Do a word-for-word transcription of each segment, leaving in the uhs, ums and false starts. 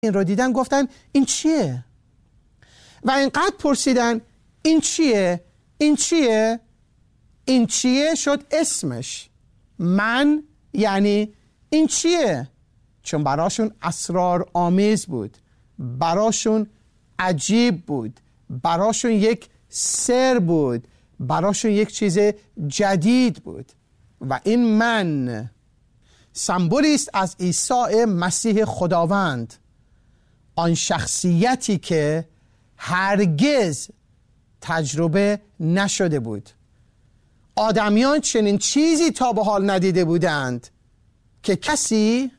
این رو دیدن گفتن این چیه؟ و اینقدر پرسیدن این چیه؟ این چیه؟ این چیه شد اسمش. من یعنی این چیه؟ چون براشون اسرار آمیز بود، براشون عجیب بود، براشون یک سر بود، براشون یک چیز جدید بود. و این من سمبولی است از عیسی مسیح خداوند، آن شخصیتی که هرگز تجربه نشده بود. آدمیان چنین چیزی تا به حال ندیده بودند که کسی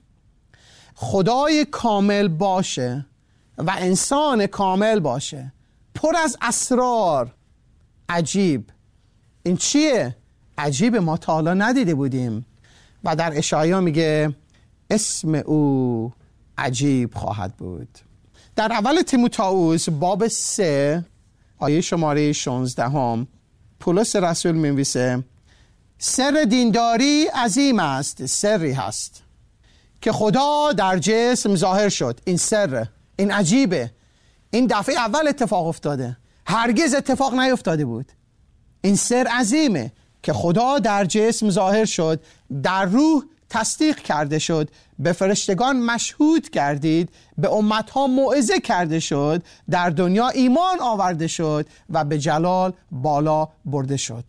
خدای کامل باشه و انسان کامل باشه، پر از اسرار. عجیب. این چیه؟ عجیب، ما تا حالا ندیده بودیم. و در اشعیا میگه اسم او عجیب خواهد بود. در اول تیموتائوس باب سه آیه شماره شانزده هم پولس رسول می‌نویسه سر دینداری عظیم است، سری هست که خدا در جسم ظاهر شد. این سر، این عجیبه. این دفعه اول اتفاق افتاده، هرگز اتفاق نیفتاده بود. این سر عظیمه که خدا در جسم ظاهر شد، در روح تصدیق کرده شد، به فرشتگان مشهود گردید، به امتها موعظه کرده شد، در دنیا ایمان آورده شد و به جلال بالا برده شد.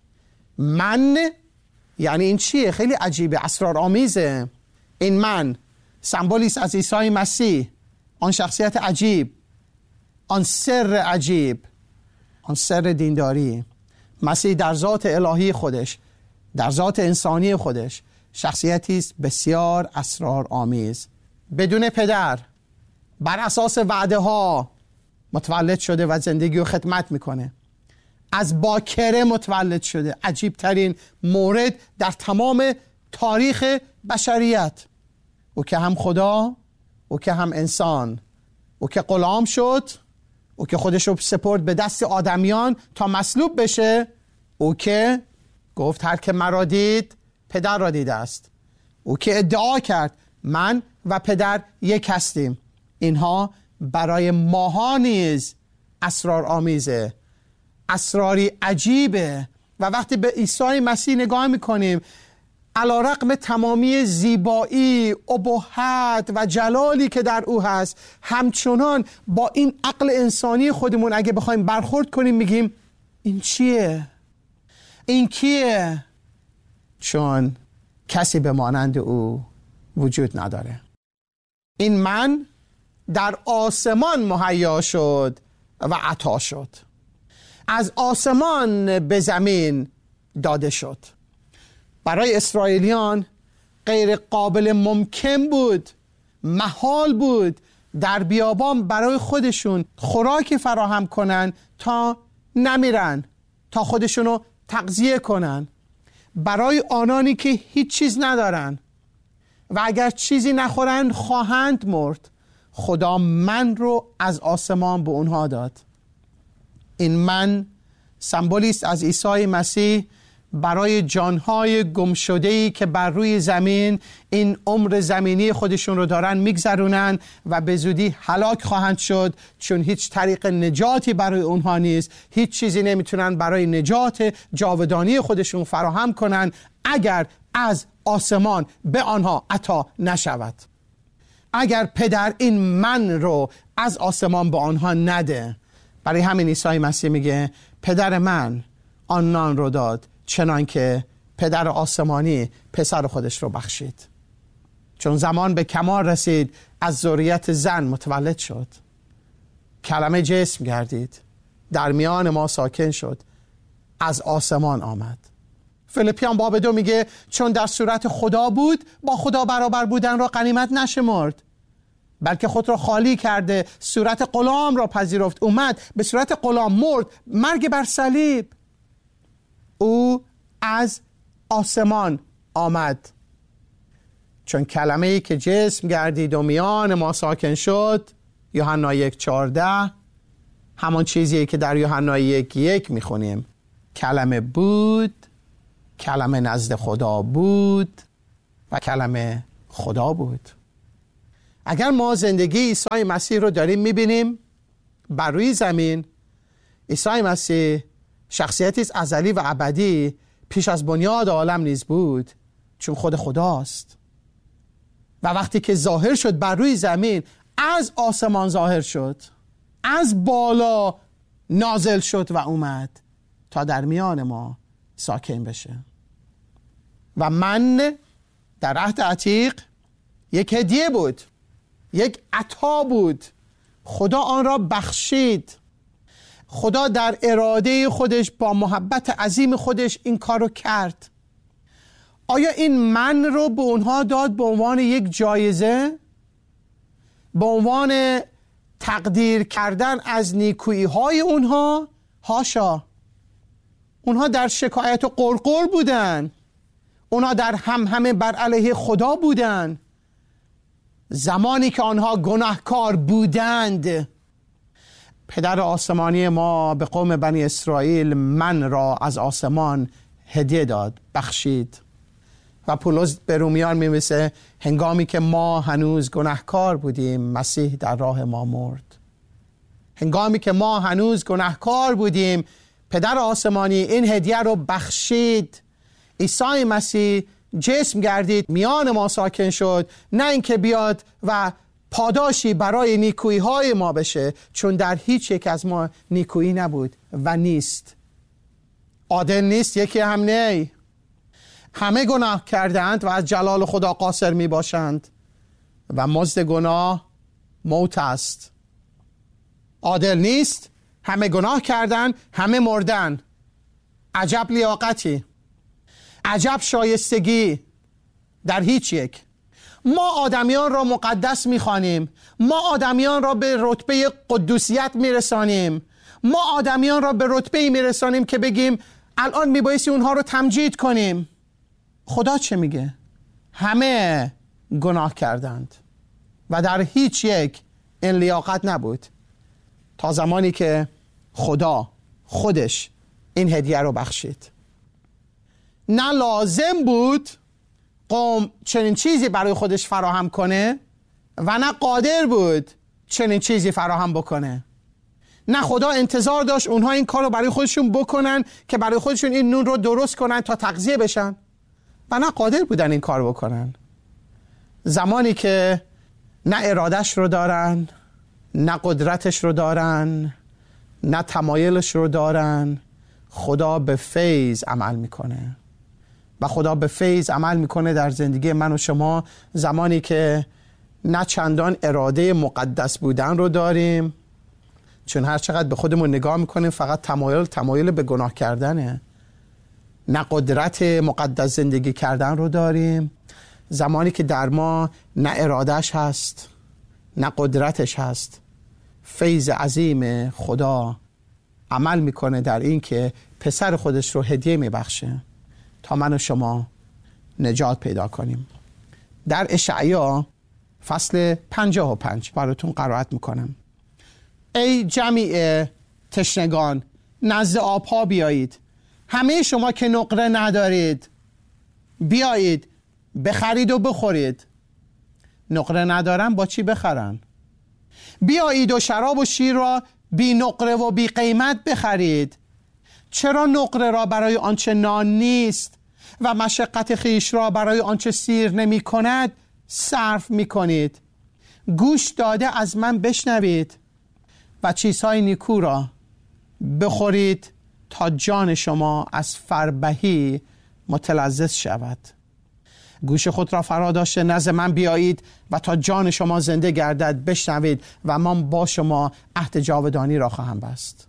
من یعنی این چیه؟ خیلی عجیبه، اسرارآمیزه. این من سمبولی است از عیسی مسیح، آن شخصیت عجیب، آن سر عجیب، آن سر دینداری. مسیح در ذات الهی خودش، در ذات انسانی خودش شخصیتی است بسیار اسرارآمیز. بدون پدر، بر اساس وعده ها متولد شده و زندگی و خدمت میکنه. از باکره متولد شده. عجیب ترین مورد در تمام تاریخ بشریت. او که هم خدا، او که هم انسان، او که غلام شد، او که خودش رو سپرد به دست آدمیان تا مصلوب بشه، او که گفت هر که مرا دید پدر را دیده است، او که ادعا کرد من و پدر یک هستیم. اینها برای ماها نیز اسرارآمیزه، اسراری عجیبه. و وقتی به عیسی مسیح نگاه میکنیم، علیرغم تمامی زیبایی، ابهت و جلالی که در او هست، همچنان با این عقل انسانی خودمون اگه بخوایم برخورد کنیم میگیم این چیه؟ این کیه؟ چون کسی به مانند او وجود نداره. این من در آسمان مهیا شد و عطا شد، از آسمان به زمین داده شد. برای اسرائیلیان غیر قابل ممکن بود، محال بود در بیابان برای خودشون خوراکی فراهم کنن تا نمیرن، تا خودشونو تغذیه کنن. برای آنانی که هیچ چیز ندارن و اگر چیزی نخورن خواهند مرد، خدا من رو از آسمان به اونها داد. این من سمبولی است از عیسی مسیح برای جانهای گمشده‌ای که بر روی زمین این عمر زمینی خودشون رو دارن میگذرونن و به زودی هلاک خواهند شد، چون هیچ طریق نجاتی برای اونها نیست. هیچ چیزی نمیتونن برای نجات جاودانی خودشون فراهم کنن اگر از آسمان به آنها عطا نشود، اگر پدر این من رو از آسمان به آنها نده. برای همین عیسی مسیح میگه پدر من آن نان رو داد چنان که پدر آسمانی پسر خودش رو بخشید. چون زمان به کمال رسید، از ذریت زن متولد شد، کلمه جسم گردید، در میان ما ساکن شد، از آسمان آمد. فیلیپیان باب دو میگه چون در صورت خدا بود، با خدا برابر بودن را غنیمت نشمرد، بلکه خود را خالی کرده، صورت غلام را پذیرفت، اومد به صورت غلام، مرد، مرگ بر صلیب. او از آسمان آمد، چون کلمه ای که جسم گردید و میان ما ساکن شد، یوحنا یک چهارده، همان چیزیه که در یوحنا یک یک میخونیم. کلمه بود، کلمه نزد خدا بود و کلمه خدا بود. اگر ما زندگی عیسی مسیح رو داریم میبینیم بر روی زمین، عیسی مسیح شخصیتی است ازلی و ابدی، پیش از بنیاد عالم نیز بود، چون خود خداست. و وقتی که ظاهر شد بر روی زمین، از آسمان ظاهر شد، از بالا نازل شد و اومد تا در میان ما ساکن بشه. و من در عهد عتیق یک هدیه بود، یک عطا بود. خدا آن را بخشید. خدا در اراده خودش با محبت عظیم خودش این کار رو کرد. آیا این من رو به اونها داد به عنوان یک جایزه؟ به عنوان تقدیر کردن از نیکویی های اونها؟ هاشا. اونها در شکایت و قرقر بودن، اونها در هم همه بر علیه خدا بودن زمانی که آنها گناهکار بودند. پدر آسمانی ما به قوم بنی اسرائیل من را از آسمان هدیه داد، بخشید. و پولس به رومیان می‌نویسه هنگامی که ما هنوز گناهکار بودیم مسیح در راه ما مرد. هنگامی که ما هنوز گناهکار بودیم پدر آسمانی این هدیه رو بخشید. عیسی مسیح جسم گردید، میان ما ساکن شد، نه اینکه بیاد و پاداشی برای نیکویی های ما بشه، چون در هیچ یک از ما نیکویی نبود و نیست. عادل نیست، یکی هم نه. همه گناه کردند و از جلال خدا قاصر می باشند و مزد گناه موت است. عادل نیست، همه گناه کردند، همه مردن. عجب لیاقتی، عجب شایستگی در هیچ یک. ما آدمیان را مقدس می‌خوانیم، ما آدمیان را به رتبه قدوسیت میرسانیم، ما آدمیان را به رتبه‌ای میرسانیم که بگیم الان میبایستی اونها رو تمجید کنیم. خدا چه میگه؟ همه گناه کردند و در هیچ یک این لیاقت نبود تا زمانی که خدا خودش این هدیه رو بخشید. نه لازم بود قوم چنین چیزی برای خودش فراهم کنه و نه قادر بود چنین چیزی فراهم بکنه. نه خدا انتظار داشت اونها این کار رو برای خودشون بکنن که برای خودشون این نون رو درست کنن تا تغذیه بشن، و نه قادر بودن این کار بکنن. زمانی که نه ارادش رو دارن، نه قدرتش رو دارن، نه تمایلش رو دارن، خدا به فیض عمل میکنه. و خدا به فیض عمل میکنه در زندگی من و شما زمانی که نه چندان اراده مقدس بودن رو داریم، چون هر چقدر به خودمون نگاه میکنیم فقط تمایل تمایل به گناه کردنه، نه قدرت مقدس زندگی کردن رو داریم. زمانی که در ما نه ارادش هست نه قدرتش هست، فیض عظیم خدا عمل میکنه در این که پسر خودش رو هدیه میبخشه تا من و شما نجات پیدا کنیم. در اشعیا فصل پنجاه و پنج براتون قرائت میکنم. ای جمیع تشنگان نزد آبها بیایید، همه شما که نقره ندارید بیایید بخرید و بخورید. نقره ندارن با چی بخرن؟ بیایید و شراب و شیر را بی نقره و بی قیمت بخرید. چرا نقره را برای آنچه نان نیست و مشقت خیش را برای آنچه سیر نمی کند صرف می کنید؟ گوش داده از من بشنوید و چیزهای نیکو را بخورید تا جان شما از فربهی متلذذ شود. گوش خود را فرا داشته نزد من بیایید و تا جان شما زنده گردد بشنوید و من با شما عهد جاودانی را خواهم بست.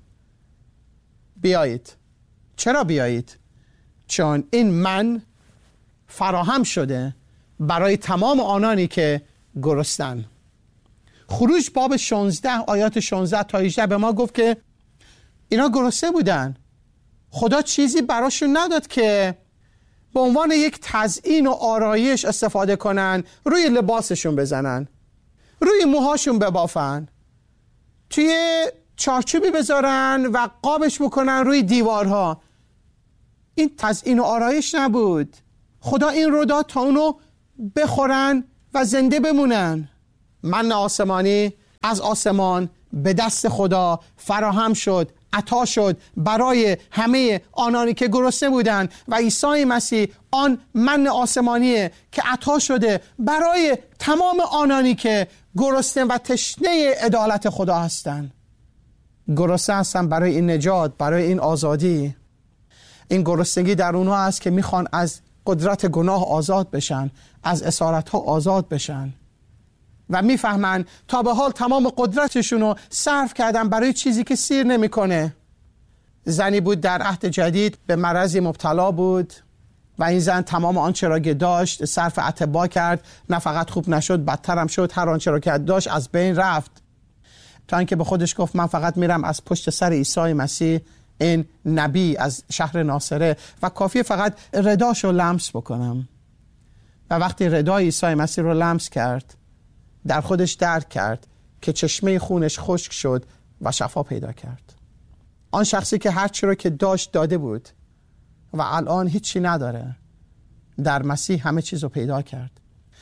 بیایید. چرا بیایید؟ چون این من فراهم شده برای تمام آنانی که گرسنن. خروج باب شانزده آیات شانزده تا هجده به ما گفت که اینا گرسنه بودن. خدا چیزی براشون نداد که به عنوان یک تزیین و آرایش استفاده کنن، روی لباسشون بزنن، روی موهاشون ببافن، توی چارچوبی بذارن و قابش بکنن روی دیوارها. این تزیین و آرایش نبود. خدا این رو داد تا اونو بخورن و زنده بمونن. من آسمانی از آسمان به دست خدا فراهم شد، عطا شد برای همه آنانی که گرسنه بودند و عیسی مسیح آن من آسمانیه که عطا شده برای تمام آنانی که گرسنه و تشنه عدالت خدا هستند. گرسنه هستن برای این نجات، برای این آزادی. این گرسنگی در اونها هست که میخوان از قدرت گناه آزاد بشن، از اسارت ها آزاد بشن و میفهمن تا به حال تمام قدرتشون رو صرف کردن برای چیزی که سیر نمیکنه. زنی بود در عهد جدید به مرضی مبتلا بود و این زن تمام آنچه را که داشت صرف اتباع کرد، نه فقط خوب نشد بدتر هم شد، هر آنچه را که داشت از بین رفت، تا اینکه به خودش گفت من فقط میرم از پشت سر عیسی مسیح این نبی از شهر ناصره و کافی فقط رداشو لمس بکنم. و وقتی ردای عیسی مسیح رو لمس کرد در خودش درک کرد که چشمه خونش خشک شد و شفا پیدا کرد. آن شخصی که هر چی رو که داشت داده بود و الان هیچی نداره، در مسیح همه چیز رو پیدا کرد.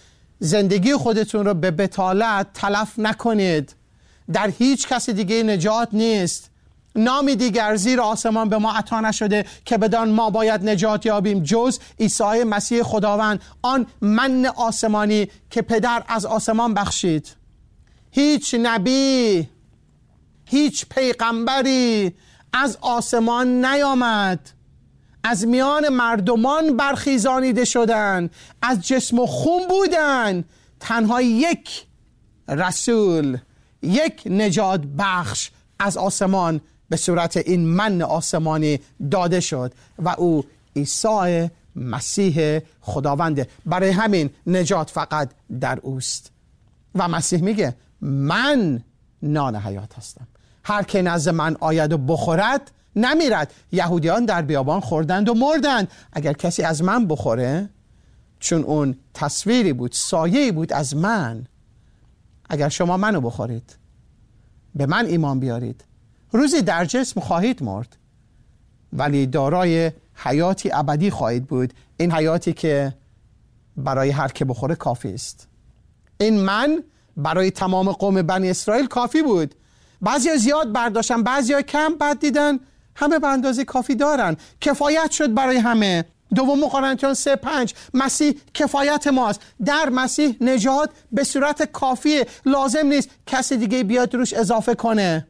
زندگی خودتون رو به بطالت تلف نکنید. در هیچ کس دیگه نجات نیست. نامی دیگر زیر آسمان به ما عطا نشده که بدان ما باید نجات یابیم جز عیسی مسیح خداوند، آن من آسمانی که پدر از آسمان بخشید. هیچ نبی، هیچ پیغمبری از آسمان نیامد، از میان مردمان برخیزانیده شدن، از جسم و خون بودن. تنها یک رسول، یک نجات بخش از آسمان به صورت این من آسمانی داده شد و او عیسی مسیح خداونده. برای همین نجات فقط در اوست. و مسیح میگه من نان حیات هستم، هر که نزد من آید و بخورد نمیرد. یهودیان در بیابان خوردند و مردند. اگر کسی از من بخوره، چون اون تصویری بود، سایه‌ای بود از من، اگر شما منو بخورید، به من ایمان بیارید، روزی در جسم خواهید مرد ولی دارای حیاتی ابدی خواهید بود. این حیاتی که برای هر که بخوره کافی است. این من برای تمام قوم بنی اسرائیل کافی بود. بعضیا زیاد برداشتن، بعضیا کم، بعد دیدن همه به اندازه کافی دارن، کفایت شد برای همه. دوم قرنتیان سه پنج مسیح کفایت ماست. در مسیح نجات به صورت کافیه، لازم نیست کسی دیگه بیاد روش اضافه کنه.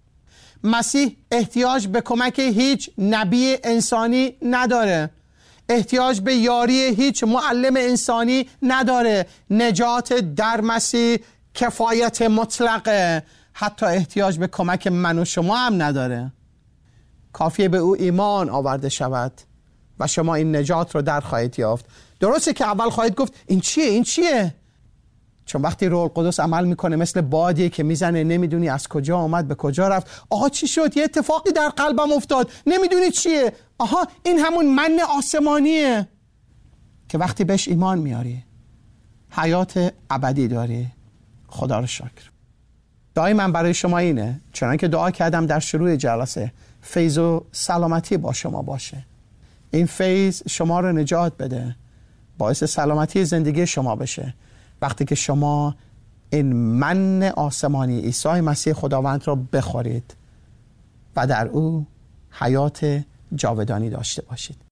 مسیح احتیاج به کمک هیچ نبی انسانی نداره، احتیاج به یاری هیچ معلم انسانی نداره. نجات در مسیح کفایت مطلقه، حتی احتیاج به کمک من و شما هم نداره. کافیه به او ایمان آورده شود و شما این نجات رو در خواهید یافت. درسته که اول خواهید گفت این چیه این چیه، چون وقتی روح القدس عمل میکنه مثل بادی که میزنه، نمیدونی از کجا آمد به کجا رفت. آها چی شد؟ یه اتفاقی در قلبم افتاد، نمیدونی چیه. آها این همون من آسمانیه که وقتی بهش ایمان میاری حیات ابدی داری. خدا رو شکر. دعای من برای شما اینه، چنانکه دعا کردم در شروع جلسه، فیض و سلامتی با شما باشه. این فیض شما رو نجات بده، باعث سلامتی زندگی شما بشه وقتی که شما این من آسمانی عیسی مسیح خداوند را بخورید و در او حیات جاودانی داشته باشید.